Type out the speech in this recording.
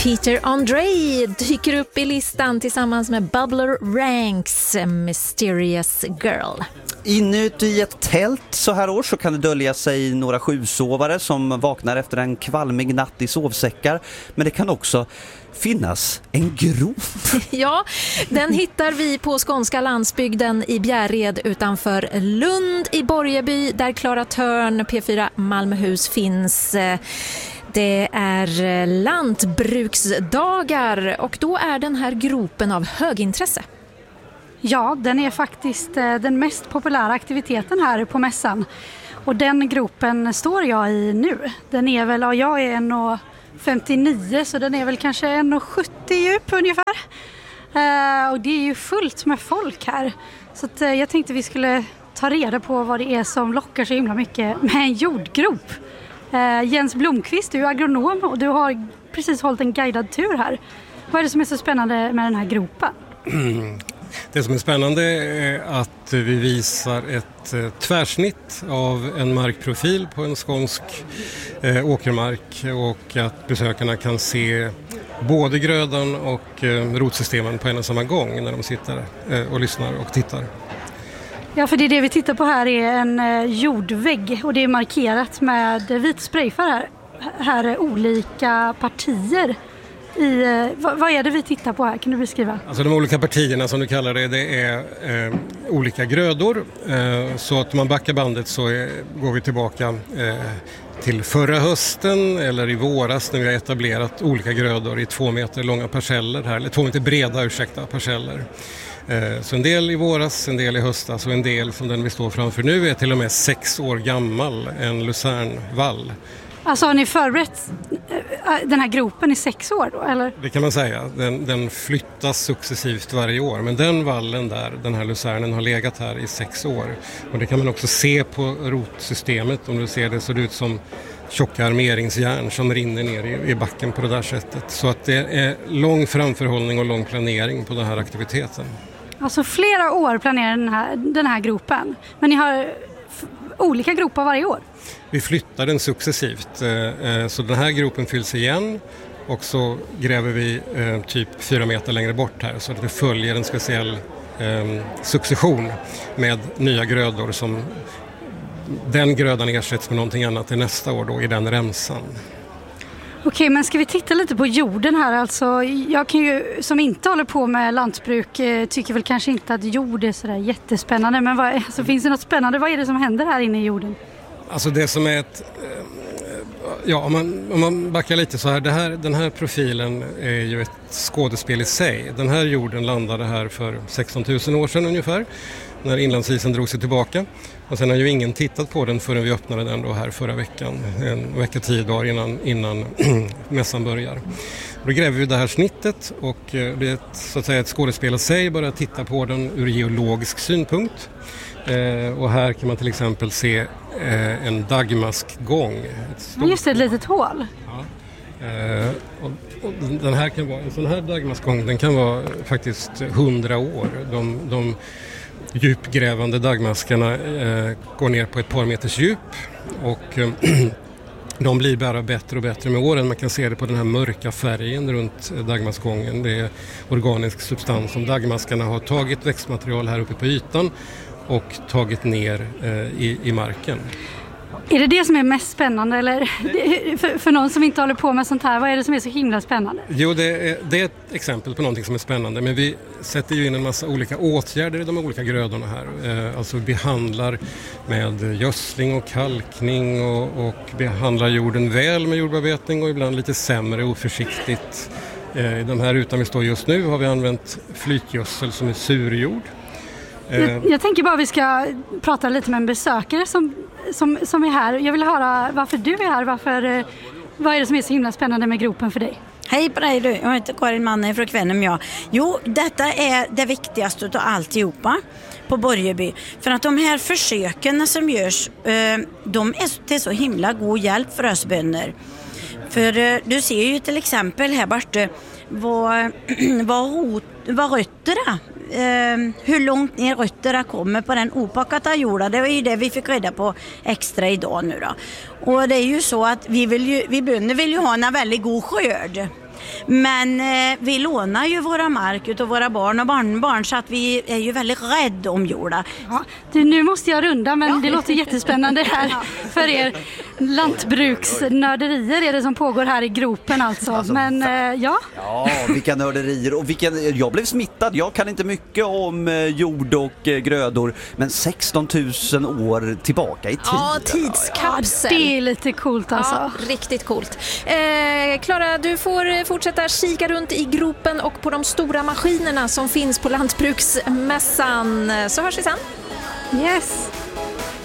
Peter Andre dyker upp i listan tillsammans med Bubbler Ranks Mysterious Girl. Inuti ett tält så här år så kan det dölja sig några sjusovare som vaknar efter en kvalmig natt i sovsäckar. Men det kan också finnas en grop. Ja, den hittar vi på skånska landsbygden i Bjärred utanför Lund i Borgeby där Klara Törn, P4 Malmöhus finns. Det är lantbruksdagar och då är den här gropen av högintresse. Ja, den är faktiskt den mest populära aktiviteten här på mässan. Och den gropen står jag i nu. Den är väl, jag är 1,59 så den är väl kanske 1,70 djup ungefär. Och det är ju fullt med folk här. Så att, jag tänkte vi skulle ta reda på vad det är som lockar så himla mycket med en jordgrop. Jens Blomqvist, du är agronom och du har precis hållit en guidad tur här. Vad är det som är så spännande med den här gropen? Det som är spännande är att vi visar ett tvärsnitt av en markprofil på en skånsk åkermark och att besökarna kan se både grödan och rotsystemen på en och samma gång när de sitter och lyssnar och tittar. Ja, för det vi tittar på här är en jordvägg och det är markerat med vit sprayfärg här är olika partier. Vad är det vi tittar på här? Kan du beskriva? Alltså de olika partierna som du kallar det är olika grödor. Så att man backar bandet så går vi tillbaka till förra hösten eller i våras när vi har etablerat olika grödor i 2 meter långa parceller här, eller 2 meter breda parceller. Så en del i våras, en del i höstas och en del som den vi står framför nu är till och med 6 år gammal, en lucernvall. Alltså har ni förberett den här gropen i 6 år då, eller? Det kan man säga. Den flyttas successivt varje år. Men den vallen där, den här lucernen har legat här i 6 år. Och det kan man också se på rotsystemet. Om du ser det så det ut som tjocka armeringsjärn som rinner ner i backen på det där sättet. Så att det är lång framförhållning och lång planering på den här aktiviteten. Alltså flera år planerar den här gropen. Men ni har olika gropar varje år? Vi flyttar den successivt. Så den här gropen fylls igen och så gräver vi typ 4 meter längre bort här så att det följer en speciell succession med nya grödor som den grödan ersätts med någonting annat i nästa år då i den remsan. Okej, men ska vi titta lite på jorden här? Alltså, jag kan ju, som inte håller på med lantbruk, tycker väl kanske inte att jord är sådär jättespännande. Men finns det något spännande? Vad är det som händer här inne i jorden? Alltså det som är om man backar lite så här, den här profilen är ju ett skådespel i sig. Den här jorden landade här för 16 000 år sedan ungefär, när inlandsisen drog sig tillbaka. Och sen har ju ingen tittat på den förrän vi öppnade den då här förra veckan, en vecka 10 dagar innan mässan börjar. Då gräver vi det här snittet och det är så att säga ett skådespel i sig, bara titta på den ur geologisk synpunkt. Och här kan man till exempel se en dagmaskgång. Just det, ett litet hål. Ja. Och den här kan vara, en sån här dagmaskgång, den kan vara faktiskt 100 år. De djupgrävande dagmaskarna går ner på ett par meters djup och de blir bara bättre och bättre med åren. Man kan se det på den här mörka färgen runt dagmaskgången. Det är organisk substans som dagmaskarna har tagit växtmaterial här uppe på ytan och tagit ner i marken. Är det som är mest spännande eller för någon som inte håller på med sånt här, vad är det som är så himla spännande? Jo, det är ett exempel på någonting som är spännande, men vi sätter ju in en massa olika åtgärder i de olika grödorna här. Alltså behandlar med gödsling och kalkning och behandlar jorden väl med jordbearbetning och ibland lite sämre och oförsiktigt. I de här rutan vi står just nu har vi använt flytgödsel som är surjord. Jag tänker bara vi ska prata lite med en besökare som är här. Jag vill höra varför du är här. Vad är det som är så himla spännande med gropen för dig? Hej på dig du, jag heter Karin Manne från Kvänum jag. Jo, detta är det viktigaste av alltihopa på Borgeby. För att de här försöken som görs, de är till så himla god hjälp för oss bönder. För du ser ju till exempel här borta vad rötterna, hur långt ner rötterna kommer på den opackade jorden. Det var ju det vi fick reda på extra idag nu då. Och det är ju så att vi bönder vill ju ha en väldigt god skörd. Men vi lånar ju våra mark utav våra barn och barnbarn, så att vi är ju väldigt rädda om jorden. Ja, nu måste jag runda, men det låter jättespännande här för er. Lantbruksnörderier är det som pågår här i gropen alltså. Men ja, vilka nörderier. Och jag blev smittad. Jag kan inte mycket om jord och grödor, men 16 000 år tillbaka i tiden. Ja, tidskapsel. det är lite coolt alltså. Ja, riktigt coolt. Klara, du får fortsätta kika runt i gropen och på de stora maskinerna som finns på Lantbruksmässan. Så hörs vi sen. Yes.